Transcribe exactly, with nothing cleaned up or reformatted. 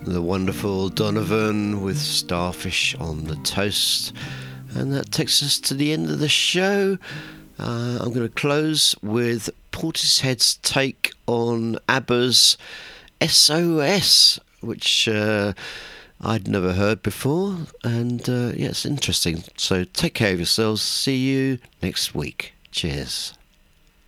the wonderful Donovan with Starfish on the Toast. And that takes us to the end of the show. Uh, I'm going to close with Portishead's take on ABBA's S O S, which uh, I'd never heard before. And uh, yeah, it's interesting. So take care of yourselves. See you next week. Cheers.